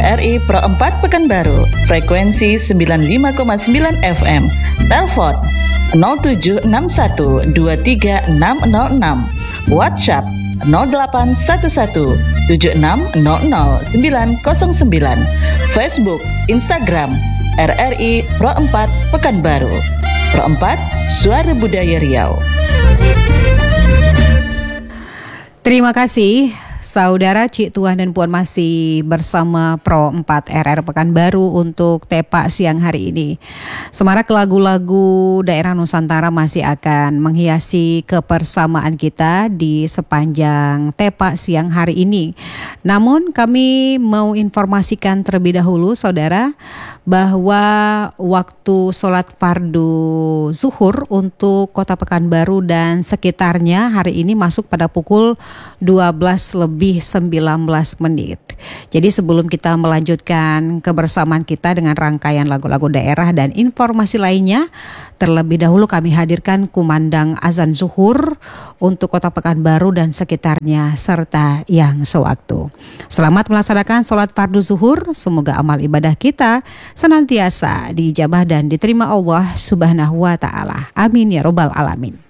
RRI Pro 4 Pekanbaru, frekuensi 95,9 FM. Telepon 0761 23606. WhatsApp 0811 7600 909. Facebook, Instagram RRI Pro 4 Pekanbaru. Pro 4, Suara Budaya Riau. Terima kasih. Saudara Cik Tuan dan Puan masih bersama Pro 4 RR Pekanbaru untuk Tepa siang hari ini. Semarak lagu-lagu daerah Nusantara masih akan menghiasi kebersamaan kita di sepanjang Tepa siang hari ini. Namun kami mau informasikan terlebih dahulu saudara bahwa waktu sholat fardu zuhur untuk Kota Pekanbaru dan sekitarnya hari ini masuk pada pukul 12:19. Jadi sebelum kita melanjutkan kebersamaan kita dengan rangkaian lagu-lagu daerah dan informasi lainnya, terlebih dahulu kami hadirkan kumandang azan zuhur untuk Kota Pekanbaru dan sekitarnya serta yang sewaktu. Selamat melaksanakan sholat fardu zuhur. Semoga amal ibadah kita senantiasa diijabah dan diterima Allah Subhanahu wa Ta'ala. Amin ya Rabbal Alamin.